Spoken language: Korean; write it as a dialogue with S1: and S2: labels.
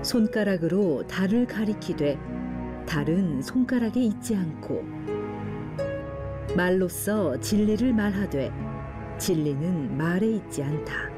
S1: 손가락으로 달을 가리키되 달은 손가락에 있지 않고 말로써 진리를 말하되 진리는 말에 있지 않다.